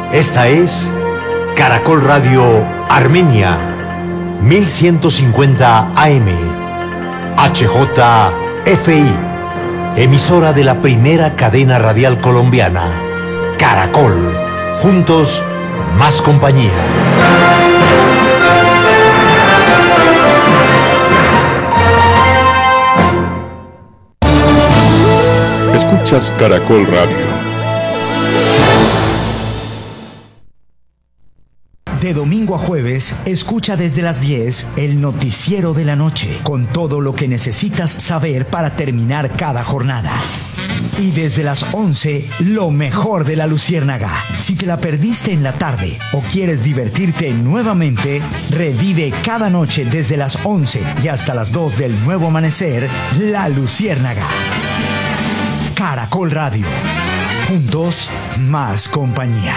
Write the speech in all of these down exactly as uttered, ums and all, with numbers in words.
Esta es Caracol Radio Armenia, mil ciento cincuenta A M, H J F I, emisora de la primera cadena radial colombiana, Caracol, juntos, más compañía. Escuchas Caracol Radio. De domingo a jueves, escucha desde las diez el noticiero de la noche, con todo lo que necesitas saber para terminar cada jornada. Y desde las once, lo mejor de la Luciérnaga. Si te la perdiste en la tarde o quieres divertirte nuevamente, revive cada noche desde las once y hasta las dos del nuevo amanecer, La Luciérnaga. Caracol Radio. Juntos, más compañía.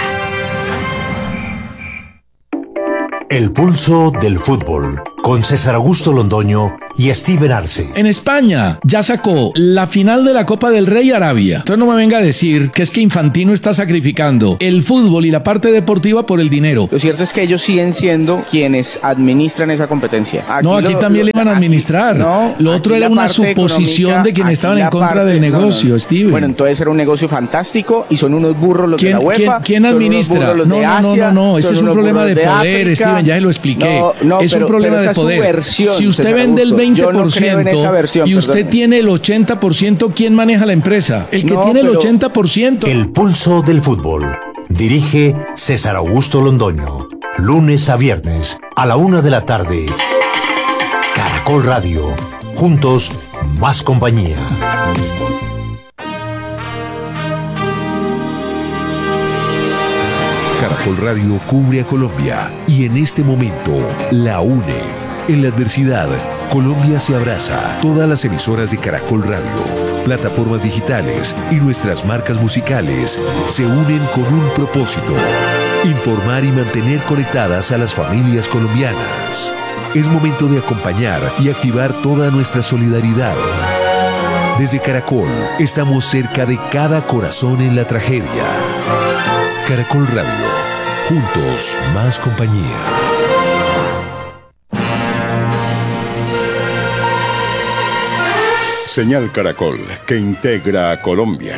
El pulso del fútbol, con César Augusto Londoño y Steven Arce. En España ya sacó la final de la Copa del Rey Arabia. Entonces no me venga a decir que es que Infantino está sacrificando el fútbol y la parte deportiva por el dinero. Lo cierto es que ellos siguen siendo quienes administran esa competencia. Aquí no, aquí lo, también lo, le iban a administrar. Aquí, no, lo otro era una suposición de quienes estaban en contra parte, del negocio, no, no. Steven. Bueno, entonces era un negocio fantástico y son unos burros los de la UEFA. ¿Quién, quién administra? No, no, no, no, no, ese es un problema de, de poder, África. Steven, ya se lo expliqué. No, no, es pero, un problema de poder. Versión, si usted vende el veinte por ciento no versión, y usted perdón. tiene el ochenta por ciento, ¿quién maneja la empresa? El que no, tiene pero... el ochenta por ciento. El pulso del fútbol. Dirige César Augusto Londoño. Lunes a viernes a la una de la tarde. Caracol Radio. Juntos, más compañía. Caracol Radio cubre a Colombia y en este momento la une. En la adversidad, Colombia se abraza. Todas las emisoras de Caracol Radio, plataformas digitales y nuestras marcas musicales se unen con un propósito: informar y mantener conectadas a las familias colombianas. Es momento de acompañar y activar toda nuestra solidaridad. Desde Caracol, estamos cerca de cada corazón en la tragedia. Caracol Radio. Juntos, más compañía. Señal Caracol, que integra a Colombia.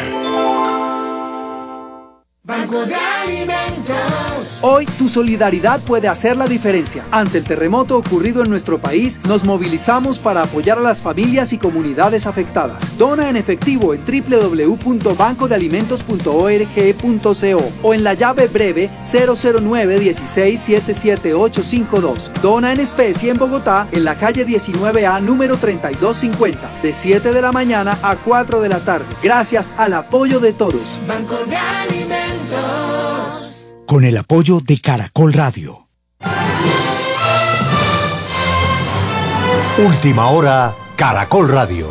Banco de Alimentos. Hoy tu solidaridad puede hacer la diferencia. Ante el terremoto ocurrido en nuestro país, nos movilizamos para apoyar a las familias y comunidades afectadas. Dona en efectivo en doble u doble u doble u punto banco de alimentos punto org punto co o en la llave breve cero cero nueve uno seis siete siete ocho cinco dos. Dona en especie en Bogotá, en la calle diecinueve A, número treinta y dos cincuenta, de siete de la mañana a cuatro de la tarde. Gracias al apoyo de todos. Banco de Alimentos. Con el apoyo de Caracol Radio. Última hora, Caracol Radio.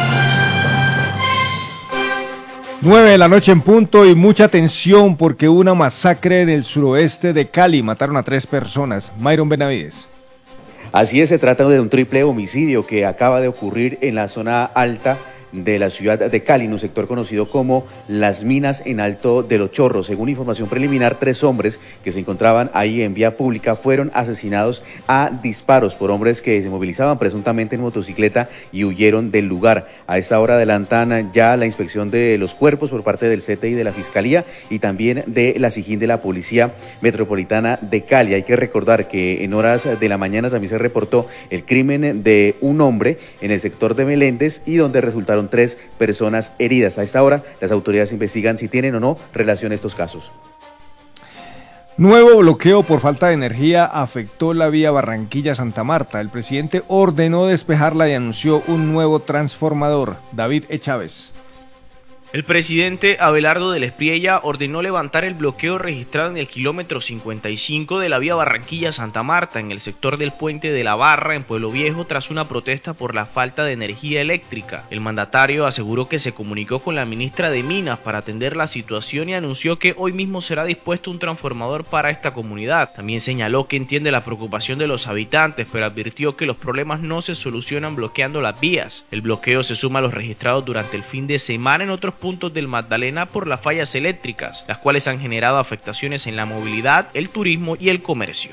Nueve de la noche en punto y mucha atención porque hubo una masacre en el suroeste de Cali. Mataron a tres personas. Myron Benavides. Así es, se trata de un triple homicidio que acaba de ocurrir en la zona alta de la ciudad de Cali, en un sector conocido como Las Minas en Alto de los Chorros. Según información preliminar, tres hombres que se encontraban ahí en vía pública fueron asesinados a disparos por hombres que se movilizaban presuntamente en motocicleta y huyeron del lugar. A esta hora adelantan ya la inspección de los cuerpos por parte del C T I de la Fiscalía y también de la SIJIN de la Policía Metropolitana de Cali. Hay que recordar que en horas de la mañana también se reportó el crimen de un hombre en el sector de Meléndez y donde resultaron tres personas heridas. A esta hora, las autoridades investigan si tienen o no relación a estos casos. Nuevo bloqueo por falta de energía afectó la vía Barranquilla-Santa Marta. El presidente ordenó despejarla y anunció un nuevo transformador. David E. Chávez. El presidente Abelardo del Espriella ordenó levantar el bloqueo registrado en el kilómetro cincuenta y cinco de la vía Barranquilla-Santa Marta, en el sector del Puente de la Barra, en Pueblo Viejo, tras una protesta por la falta de energía eléctrica. El mandatario aseguró que se comunicó con la ministra de Minas para atender la situación y anunció que hoy mismo será dispuesto un transformador para esta comunidad. También señaló que entiende la preocupación de los habitantes, pero advirtió que los problemas no se solucionan bloqueando las vías. El bloqueo se suma a los registrados durante el fin de semana en otros puntos del Magdalena por las fallas eléctricas, las cuales han generado afectaciones en la movilidad, el turismo y el comercio.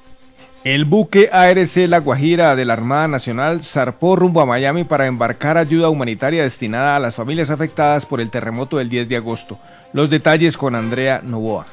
El buque A R C La Guajira de la Armada Nacional zarpó rumbo a Miami para embarcar ayuda humanitaria destinada a las familias afectadas por el terremoto del diez de agosto. Los detalles con Andrea Novoa.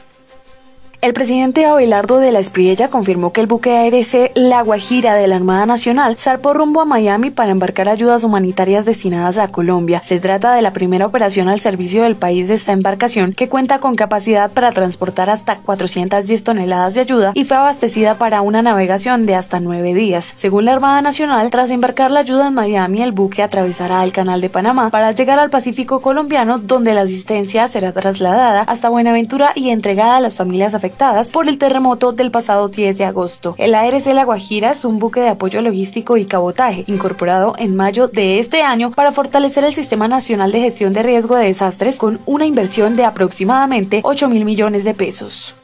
El presidente Abelardo de la Espriella confirmó que el buque A R C La Guajira de la Armada Nacional zarpó rumbo a Miami para embarcar ayudas humanitarias destinadas a Colombia. Se trata de la primera operación al servicio del país de esta embarcación, que cuenta con capacidad para transportar hasta cuatrocientas diez toneladas de ayuda y fue abastecida para una navegación de hasta nueve días. Según la Armada Nacional, tras embarcar la ayuda en Miami, el buque atravesará el Canal de Panamá para llegar al Pacífico colombiano, donde la asistencia será trasladada hasta Buenaventura y entregada a las familias afectadas por el terremoto del pasado diez de agosto. El A R C La Guajira es un buque de apoyo logístico y cabotaje, incorporado en mayo de este año para fortalecer el Sistema Nacional de Gestión de Riesgo de Desastres, con una inversión de aproximadamente ocho mil millones de pesos.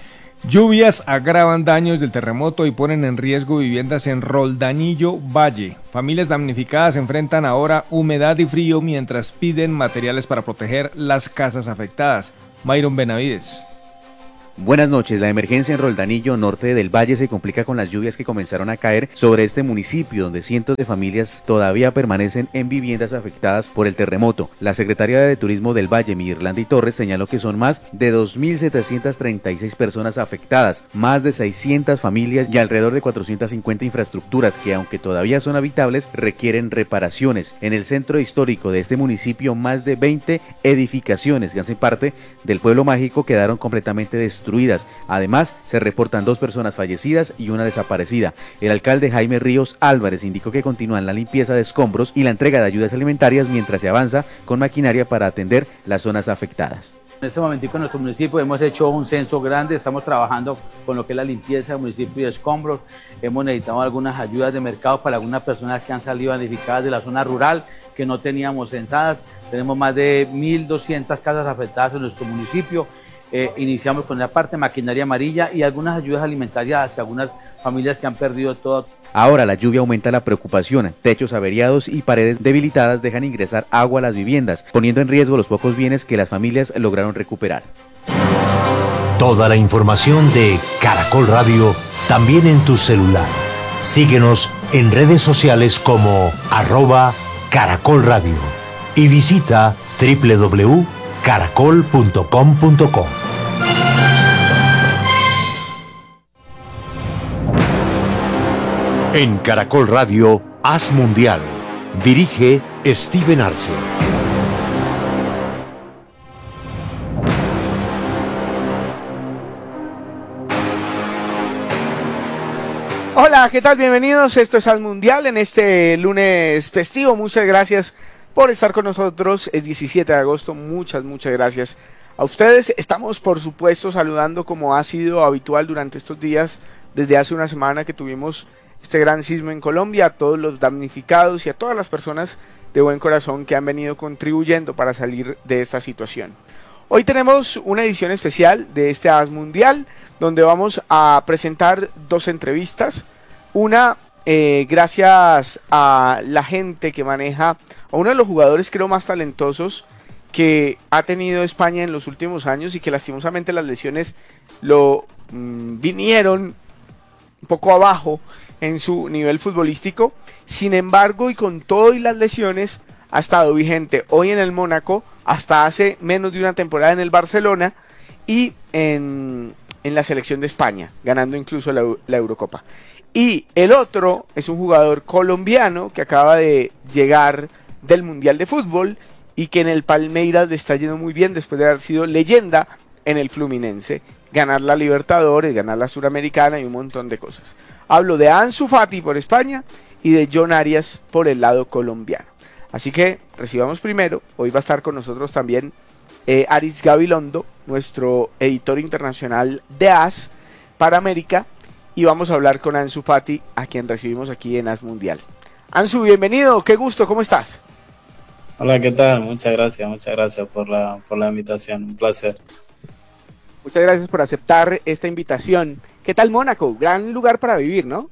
Lluvias agravan daños del terremoto y ponen en riesgo viviendas en Roldanillo Valle. Familias damnificadas enfrentan ahora humedad y frío mientras piden materiales para proteger las casas afectadas. Mayron Benavides. Buenas noches. La emergencia en Roldanillo, norte del Valle, se complica con las lluvias que comenzaron a caer sobre este municipio, donde cientos de familias todavía permanecen en viviendas afectadas por el terremoto. La secretaria de Turismo del Valle, Mirlandi Torres, señaló que son más de dos mil setecientas treinta y seis personas afectadas, más de seiscientas familias y alrededor de cuatrocientas cincuenta infraestructuras que, aunque todavía son habitables, requieren reparaciones. En el centro histórico de este municipio, más de veinte edificaciones que hacen parte del pueblo mágico quedaron completamente destruidas. Además, se reportan dos personas fallecidas y una desaparecida. El alcalde Jaime Ríos Álvarez indicó que continúan la limpieza de escombros y la entrega de ayudas alimentarias mientras se avanza con maquinaria para atender las zonas afectadas. En este momentico en nuestro municipio hemos hecho un censo grande, estamos trabajando con lo que es la limpieza del municipio de escombros, hemos necesitado algunas ayudas de mercado para algunas personas que han salido damnificadas de la zona rural, que no teníamos censadas. Tenemos más de mil doscientas casas afectadas en nuestro municipio. Eh, iniciamos con la parte maquinaria amarilla y algunas ayudas alimentarias hacia algunas familias que han perdido todo. Ahora la lluvia aumenta la preocupación. Techos averiados y paredes debilitadas dejan ingresar agua a las viviendas, poniendo en riesgo los pocos bienes que las familias lograron recuperar. Toda la información de Caracol Radio también en tu celular. Síguenos en redes sociales como arroba Caracol Radio y visita doble u doble u doble u punto caracol punto com punto co. En Caracol Radio, Haz Mundial. Dirige Steven Arce. Hola, ¿qué tal? Bienvenidos. Esto es Haz Mundial en este lunes festivo. Muchas gracias por estar con nosotros. Es diecisiete de agosto. Muchas, muchas gracias a ustedes. Estamos, por supuesto, saludando como ha sido habitual durante estos días, desde hace una semana que tuvimos este gran sismo en Colombia, a todos los damnificados y a todas las personas de buen corazón que han venido contribuyendo para salir de esta situación. Hoy tenemos una edición especial de este Haz Mundial, donde vamos a presentar dos entrevistas. Una, eh, gracias a la gente que maneja a uno de los jugadores creo más talentosos que ha tenido España en los últimos años y que lastimosamente las lesiones lo mmm, vinieron un poco abajo en su nivel futbolístico. Sin embargo, y con todo y las lesiones, ha estado vigente hoy en el Mónaco, hasta hace menos de una temporada en el Barcelona y en, en la selección de España, ganando incluso la, la Eurocopa. Y el otro es un jugador colombiano que acaba de llegar del Mundial de Fútbol y que en el Palmeiras le está yendo muy bien después de haber sido leyenda en el Fluminense, ganar la Libertadores, ganar la Suramericana y un montón de cosas. Hablo de Ansu Fati por España y de John Arias por el lado colombiano. Así que recibamos primero, hoy va a estar con nosotros también eh, Aris Gabilondo, nuestro editor internacional de Haz para América, y vamos a hablar con Ansu Fati, a quien recibimos aquí en Haz Mundial. Ansu, bienvenido, qué gusto, ¿cómo estás? Hola, ¿qué tal? Muchas gracias, muchas gracias por la, por la invitación, un placer. Muchas gracias por aceptar esta invitación. ¿Qué tal Mónaco? Gran lugar para vivir, ¿no?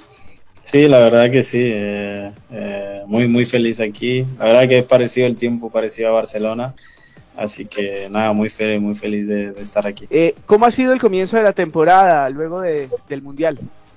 Sí, la verdad que sí, eh, eh, muy muy feliz aquí. La verdad que es parecido el tiempo, parecido a Barcelona. Así que nada, muy feliz, muy feliz de, de estar aquí. Eh, ¿Cómo ha sido el comienzo de la temporada luego de, del Mundial?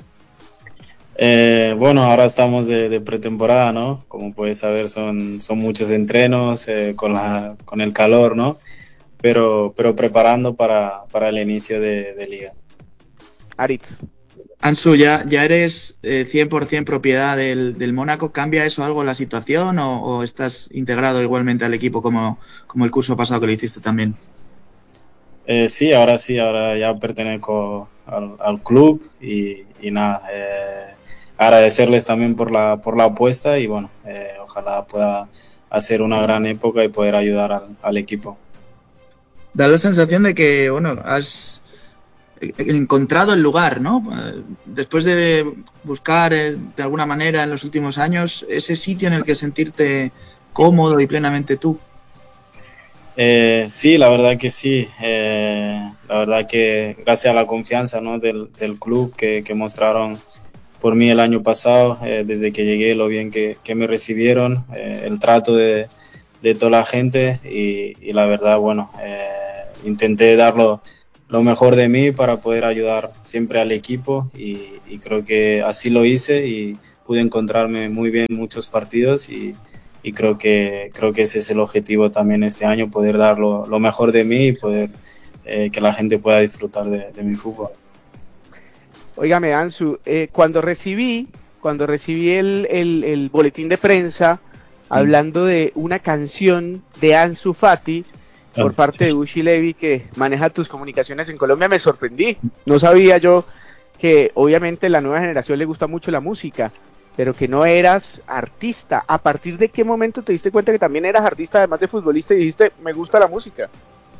Eh, bueno, ahora estamos de, de pretemporada, ¿no? Como puedes saber, son, son muchos entrenos eh, con, la, con el calor, ¿no? Pero, pero preparando para, para el inicio de, de liga. Aritz. Ansu, ¿ya, ya eres eh, cien por ciento propiedad del, del Mónaco? ¿Cambia eso algo la situación o, o estás integrado igualmente al equipo como, como el curso pasado que lo hiciste también? Eh, sí, ahora sí, ahora ya pertenezco al, al club y, y nada, eh, agradecerles también por la, por la apuesta y bueno, eh, ojalá pueda hacer una gran época y poder ayudar al, al equipo. Da la sensación de que, bueno, has encontrado el lugar, ¿no? Después de buscar eh, de alguna manera en los últimos años ese sitio en el que sentirte cómodo y plenamente tú. Eh, sí, la verdad que sí. Eh, la verdad que gracias a la confianza, ¿no? del, del club que, que mostraron por mí el año pasado, eh, desde que llegué, lo bien que, que me recibieron, eh, el trato de, de toda la gente y, y la verdad, bueno, eh, intenté darlo lo mejor de mí para poder ayudar siempre al equipo y, y creo que así lo hice y pude encontrarme muy bien en muchos partidos y, y creo que creo que ese es el objetivo también este año, poder dar lo, lo mejor de mí y poder eh, que la gente pueda disfrutar de, de mi fútbol. Óigame, Ansu, eh, cuando recibí cuando recibí el, el, el boletín de prensa hablando de una canción de Ansu Fati por parte de Ushi Levy, que maneja tus comunicaciones en Colombia, me sorprendí. No sabía yo que obviamente la nueva generación le gusta mucho la música, pero que no eras artista. ¿A partir de qué momento te diste cuenta que también eras artista, además de futbolista, y dijiste, me gusta la música?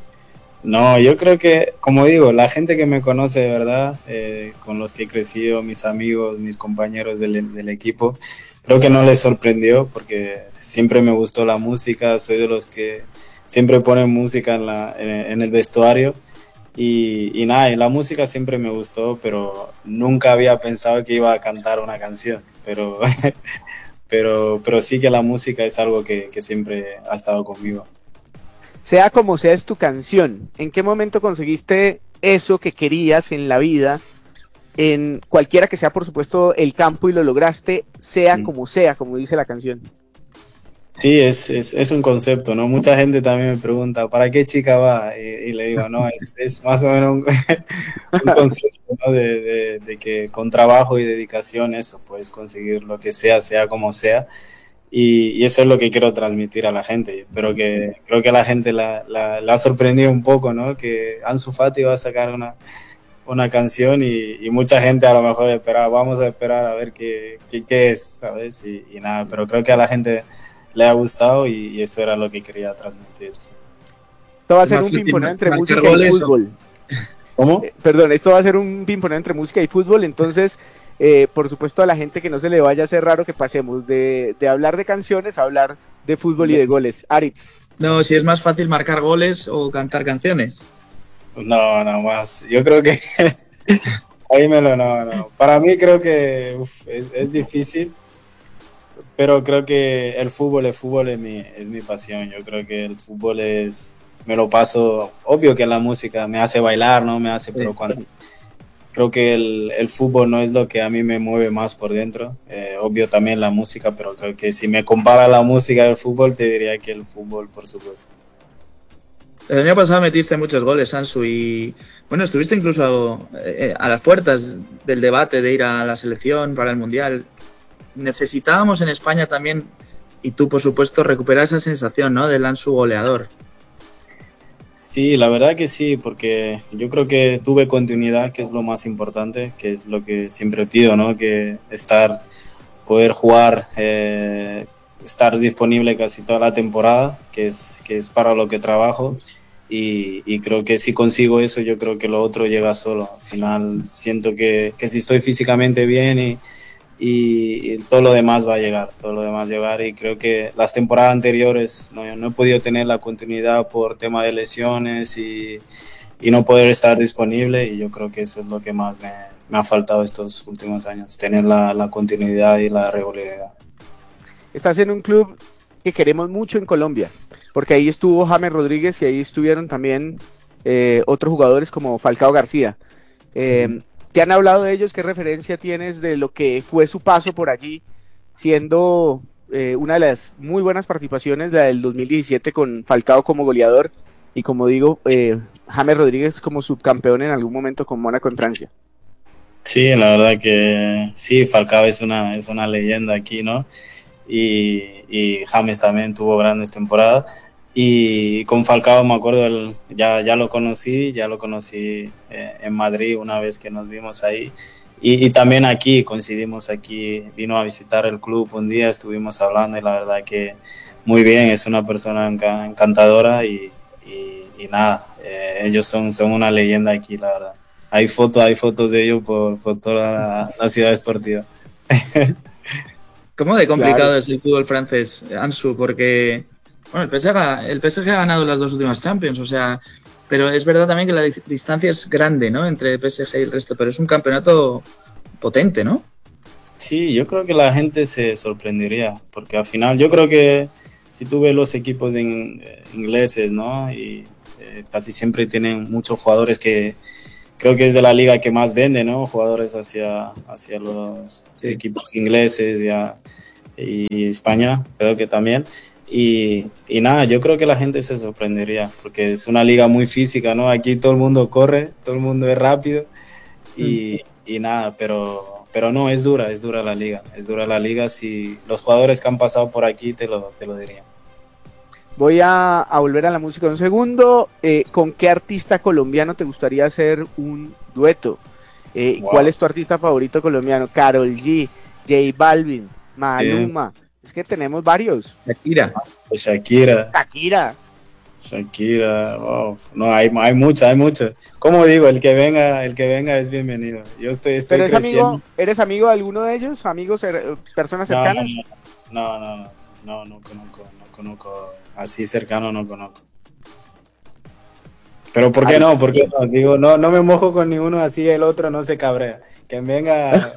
No, yo creo que, como digo, la gente que me conoce de verdad, eh, con los que he crecido, mis amigos, mis compañeros del, del equipo, creo que no les sorprendió porque siempre me gustó la música, soy de los que siempre ponen música en, la, en, en el vestuario y, y nada, y la música siempre me gustó, pero nunca había pensado que iba a cantar una canción, pero, pero, pero sí que la música es algo que, que siempre ha estado conmigo. Sea como sea es tu canción, ¿en qué momento conseguiste eso que querías en la vida, en cualquiera que sea por supuesto el campo y lo lograste, sea mm. como sea, como dice la canción? Sí, es, es, es un concepto, ¿no? Mucha gente también me pregunta, ¿para qué chica va? Y, y le digo, no, es, es más o menos un, un concepto, ¿no? de, de, de que con trabajo y dedicación eso, puedes conseguir lo que sea, sea como sea. Y, y eso es lo que quiero transmitir a la gente. Pero que creo que a la gente la, la, la ha sorprendido un poco, ¿no? Que Ansu Fati va a sacar una, una canción y, y mucha gente a lo mejor espera, vamos a esperar a ver qué, qué, qué es, ¿sabes? Y, y nada, pero creo que a la gente le ha gustado y, y eso era lo que quería transmitir. Sí. Esto va a ser un ping-pong entre música y fútbol. ¿Cómo? Eh, perdón, esto va a ser un ping-pong entre música y fútbol, entonces, eh, por supuesto, a la gente que no se le vaya a hacer raro que pasemos de, de hablar de canciones a hablar de fútbol y de goles. Aritz. No, si es más fácil marcar goles o cantar canciones. No, no más. Yo creo que ahí me lo no, no. Para mí creo que uf, es, es difícil. Pero creo que el fútbol, el fútbol es mi, es mi pasión. Yo creo que el fútbol es, me lo paso, obvio que la música me hace bailar, ¿no? Me hace, pero cuando, creo que el, el fútbol no es lo que a mí me mueve más por dentro. Eh, obvio también la música, pero creo que si me compara la música del fútbol, te diría que el fútbol, por supuesto. El año pasado metiste muchos goles, Ansu, y bueno, estuviste incluso eh, a las puertas del debate de ir a la selección para el Mundial. Necesitábamos en España también, y tú por supuesto, recuperar esa sensación, ¿no? Del Ansu goleador. Sí, la verdad que sí, porque yo creo que tuve continuidad, que es lo más importante, que es lo que siempre pido, ¿no? Que estar, poder jugar, eh, estar disponible casi toda la temporada, que es, que es para lo que trabajo. Y, y creo que si consigo eso, yo creo que lo otro llega solo. Al final siento que, que si estoy físicamente bien y Y, y todo lo demás va a llegar, todo lo demás va a llegar y creo que las temporadas anteriores no, no he podido tener la continuidad por tema de lesiones y, y no poder estar disponible y yo creo que eso es lo que más me, me ha faltado estos últimos años, tener la, la continuidad y la regularidad. Estás en un club que queremos mucho en Colombia, porque ahí estuvo James Rodríguez y ahí estuvieron también eh, otros jugadores como Falcao García. Eh, mm. ¿Te han hablado de ellos? ¿Qué referencia tienes de lo que fue su paso por allí, siendo eh, una de las muy buenas participaciones, la del dos mil diecisiete con Falcao como goleador y, como digo, eh, James Rodríguez como subcampeón en algún momento con Mónaco en Francia? Sí, la verdad que sí, Falcao es una, es una leyenda aquí, ¿no? Y, y James también tuvo grandes temporadas. Y con Falcao me acuerdo, el, ya, ya lo conocí, ya lo conocí eh, en Madrid una vez que nos vimos ahí. Y, y también aquí, coincidimos aquí, vino a visitar el club un día, estuvimos hablando y la verdad que muy bien, es una persona enca- encantadora y, y, y nada, eh, ellos son, son una leyenda aquí, la verdad. Hay fotos, hay fotos de ellos por, por toda la, la ciudad esportiva. ¿Cómo de complicado claro. es el fútbol francés, Ansu? Porque bueno, el P S G, el P S G ha ganado las dos últimas Champions, o sea, pero es verdad también que la distancia es grande, ¿no? Entre P S G y el resto, pero es un campeonato potente, ¿no? Sí, yo creo que la gente se sorprendería, porque al final yo creo que si tú ves los equipos de in, eh, ingleses, ¿no? Y eh, casi siempre tienen muchos jugadores que creo que es de la liga que más vende, ¿no? Jugadores hacia, hacia los sí. equipos ingleses y, a, y España, creo que también. Y, y nada, yo creo que la gente se sorprendería, porque es una liga muy física, ¿no? Aquí todo el mundo corre, todo el mundo es rápido y, mm. y nada, pero, pero no, es dura, es dura la liga, es dura la liga. Si los jugadores que han pasado por aquí te lo, te lo dirían. Voy a, a volver a la música un segundo. Eh, ¿Con qué artista colombiano te gustaría hacer un dueto? Eh, wow. ¿Cuál es tu artista favorito colombiano? Karol G, J Balvin, Maluma. Bien. Es que tenemos varios. Shakira. Shakira. Shakira. Shakira. Wow. No, hay, hay muchas, hay muchas. Como digo, el que venga, el que venga es bienvenido. Yo estoy, estoy ¿Pero creciendo. Amigo, ¿Eres amigo de alguno de ellos? ¿Amigos, personas cercanas? No, no, no, no, no, no conozco, no conozco. Así cercano no conozco. Pero ¿por qué Ay, no? ¿Por qué no? Digo, no, no me mojo con ninguno, así el otro no se cabrea. Que venga.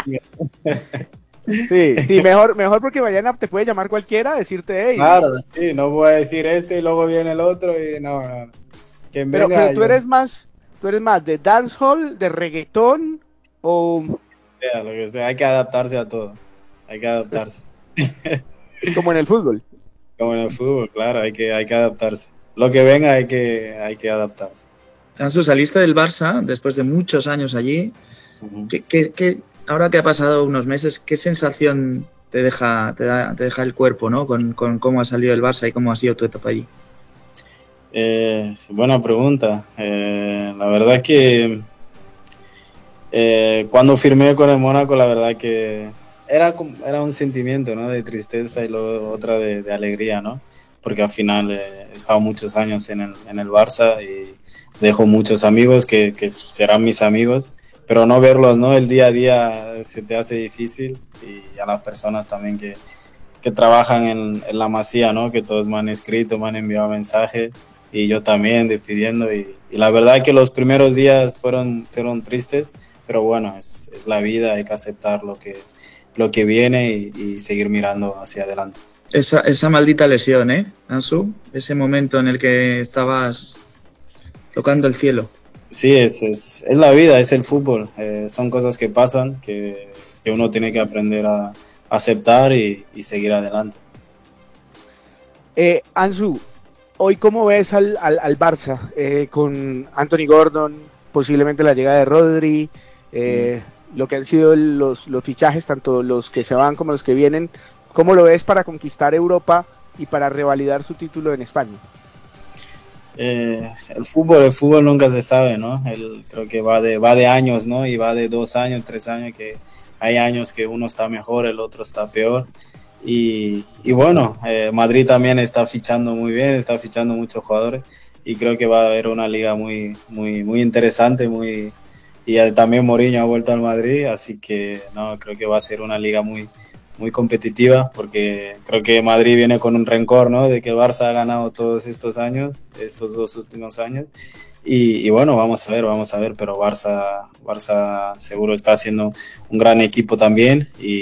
Sí, sí, mejor, mejor porque mañana te puede llamar cualquiera, decirte, hey. Claro, sí, no voy a decir este y luego viene el otro y no, no. Que pero, venga, pero tú yo... eres más, tú eres más de dancehall, de reggaetón o. sea, lo que sea, hay que adaptarse a todo. Hay que adaptarse. Como en el fútbol. Como en el fútbol, claro, hay que, hay que adaptarse. Lo que venga hay que, hay que adaptarse. Ansu, saliste del Barça después de muchos años allí. Uh-huh. ¿Qué, qué, qué, ahora que ha pasado unos meses, ¿qué sensación te deja, te da, te deja el cuerpo, ¿no? Con, con cómo ha salido el Barça y cómo ha sido tu etapa allí. Eh, buena pregunta. Eh, la verdad que eh, cuando firmé con el Mónaco, la verdad que era, era un sentimiento, ¿no? De tristeza y luego otra de, de alegría, ¿no? Porque al final eh, he estado muchos años en el, en el Barça y dejo muchos amigos que, que serán mis amigos, pero no verlos, ¿no? El día a día se te hace difícil, y a las personas también que, que trabajan en, en la Masía, ¿no? Que todos me han escrito, me han enviado mensajes, y yo también despidiendo, y, y la verdad que los primeros días fueron, fueron tristes, pero bueno, es, es la vida, hay que aceptar lo que, lo que viene y, y seguir mirando hacia adelante. Esa, esa maldita lesión, ¿eh, Ansu? Ese momento en el que estabas tocando el cielo. Sí, es, es, es la vida, es el fútbol. Eh, son cosas que pasan, que, que uno tiene que aprender a, a aceptar y, y seguir adelante. Eh, Ansu, hoy cómo ves al, al, al Barça eh, con Anthony Gordon, posiblemente la llegada de Rodri, eh, mm. lo que han sido los, los fichajes, tanto los que se van como los que vienen? ¿Cómo lo ves para conquistar Europa y para revalidar su título en España? Eh, el fútbol, el fútbol nunca se sabe, ¿no? El, creo que va de, va de años, ¿no? Y va de dos años, tres años, que hay años que uno está mejor, el otro está peor. Y, y bueno, eh, Madrid también está fichando muy bien, está fichando muchos jugadores, y creo que va a haber una liga muy, muy, muy interesante, muy, y también Mourinho ha vuelto al Madrid, así que no, creo que va a ser una liga muy muy competitiva, porque creo que Madrid viene con un rencor, ¿no? De que el Barça ha ganado todos estos años, estos dos últimos años, y, y bueno, vamos a ver, vamos a ver, pero Barça, Barça seguro está haciendo un gran equipo también, y,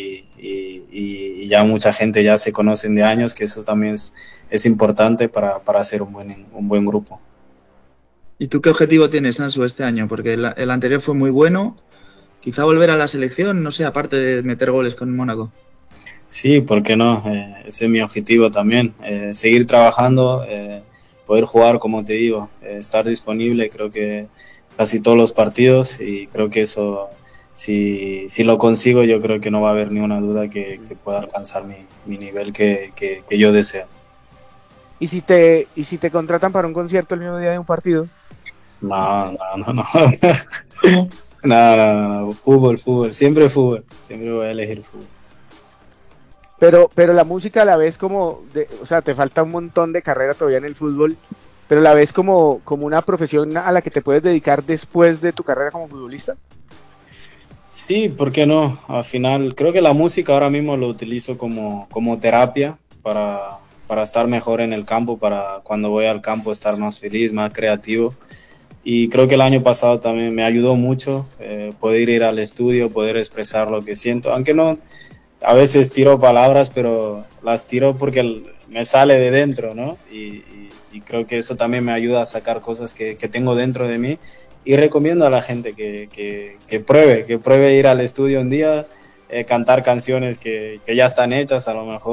y, y, y ya mucha gente ya se conocen de años, que eso también es, es importante para, para hacer un buen, un buen grupo. ¿Y tú qué objetivo tienes, Ansu, este año? Porque el, el anterior fue muy bueno, quizá volver a la selección, no sé, aparte de meter goles con el Mónaco. Sí, ¿por qué no? Eh, ese es mi objetivo también, eh, seguir trabajando, eh, poder jugar, como te digo, eh, estar disponible, creo que casi todos los partidos, y creo que eso, si, si lo consigo, yo creo que no va a haber ninguna duda que, que pueda alcanzar mi, mi nivel que, que, que yo deseo. ¿Y si te y si te contratan para un concierto el mismo día de un partido? No, no, no, no. no, no, no, no. Fútbol, fútbol, siempre fútbol, siempre voy a elegir fútbol. Pero, pero la música la ves como, de, o sea, te falta un montón de carrera todavía en el fútbol, pero la ves como, como una profesión a la que te puedes dedicar después de tu carrera como futbolista. Sí, ¿por qué no? Al final, creo que la música ahora mismo lo utilizo como, como terapia para, para estar mejor en el campo, para cuando voy al campo estar más feliz, más creativo. Y creo que el año pasado también me ayudó mucho eh, poder ir al estudio, poder expresar lo que siento, aunque no... A veces tiro palabras, pero las tiro porque me sale de dentro, ¿no? Y, y, y creo que eso también me ayuda a sacar cosas que, que tengo dentro de mí. Y recomiendo a la gente que, que, que pruebe, que pruebe ir al estudio un día, eh, cantar canciones que, que ya están hechas a lo mejor.